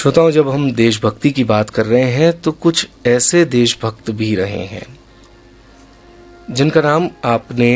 श्रोताओं, जब हम देशभक्ति की बात कर रहे हैं तो कुछ ऐसे देशभक्त भी रहे हैं जिनका नाम आपने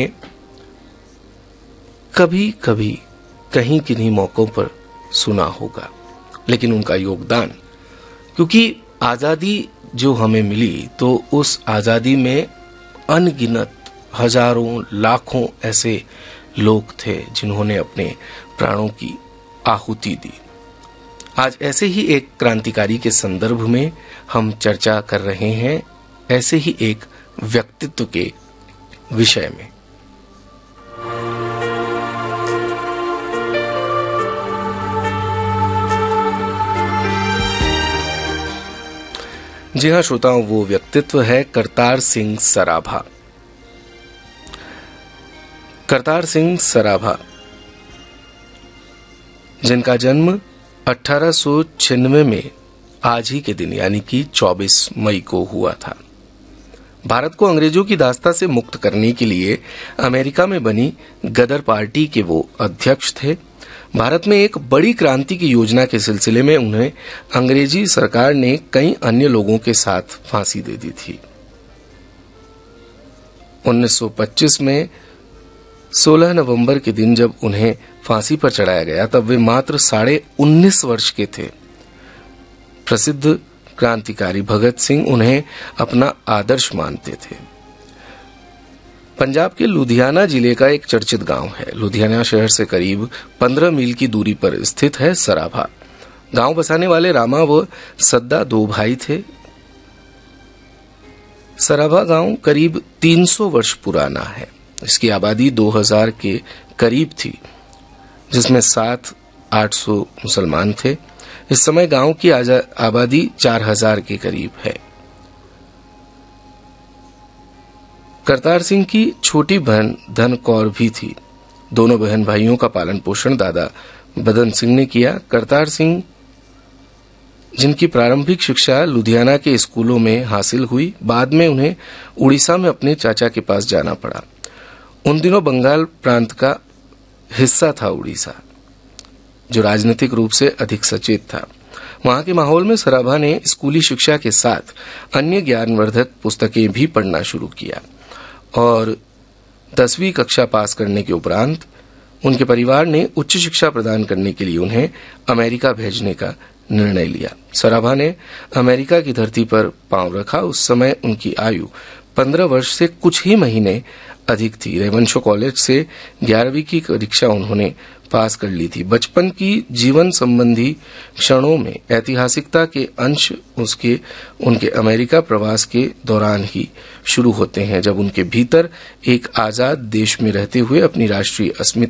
कभी कभी कहीं किन्हीं मौकों पर सुना होगा, लेकिन उनका योगदान, क्योंकि आजादी जो हमें मिली तो उस आजादी में अनगिनत हजारों लाखों ऐसे लोग थे जिन्होंने अपने प्राणों की आहुति दी। आज ऐसे ही एक क्रांतिकारी के संदर्भ में हम चर्चा कर रहे हैं, ऐसे ही एक व्यक्तित्व के विषय में। जी हां श्रोताओं, वो व्यक्तित्व है करतार सिंह सराभा। करतार सिंह सराभा, जिनका जन्म 1896 में आज ही के दिन यानी कि 24 मई को हुआ था। भारत को अंग्रेजों की दास्ता से मुक्त करने के लिए अमेरिका में बनी गदर पार्टी के वो अध्यक्ष थे। भारत में एक बड़ी क्रांति की योजना के सिलसिले में उन्हें अंग्रेजी सरकार ने कई अन्य लोगों के साथ फांसी दे दी थी। 1925 में 16 नवंबर के दिन जब उन्हें फांसी पर चढ़ाया गया तब वे मात्र 19.5 वर्ष के थे। प्रसिद्ध क्रांतिकारी भगत सिंह उन्हें अपना आदर्श मानते थे। पंजाब के लुधियाना जिले का एक चर्चित गांव है। लुधियाना शहर से करीब 15 मील की दूरी पर स्थित है सराभा। गांव बसाने वाले रामा व सद्दा 2 भाई थे। सराभा गांव करीब 300 वर्ष पुराना है। इसकी आबादी 2000 के करीब थी, जिसमें 700-800 मुसलमान थे। इस समय गांव की आबादी 4000 के करीब है। करतार सिंह की छोटी बहन धन कौर भी थी। दोनों बहन भाइयों का पालन पोषण दादा बदन सिंह ने किया। करतार सिंह, जिनकी प्रारंभिक शिक्षा लुधियाना के स्कूलों में हासिल हुई, बाद में उन्हें उड़ीसा में अपने चाचा के पास जाना पड़ा। उन दिनों बंगाल प्रांत का हिस्सा था उड़ीसा, जो राजनीतिक रूप से अधिक सचेत था। वहां के माहौल में सराभा ने स्कूली शिक्षा के साथ अन्य ज्ञानवर्धक पुस्तकें भी पढ़ना शुरू किया और 10वीं कक्षा पास करने के उपरांत उनके परिवार ने उच्च शिक्षा प्रदान करने के लिए उन्हें अमेरिका भेजने का निर्णय लिया। सराभा ने अमेरिका की धरती पर पांव रखा। उस समय उनकी आयु 15 वर्ष से कुछ ही महीने अधिक थी। रेवंशो कॉलेज से 11वीं की परीक्षा उन्होंने पास कर ली थी। बचपन की जीवन संबंधी क्षणों में ऐतिहासिकता के अंश उनके अमेरिका प्रवास के दौरान ही शुरू होते हैं, जब उनके भीतर एक आजाद देश में रहते हुए अपनी राष्ट्रीय अस्मिता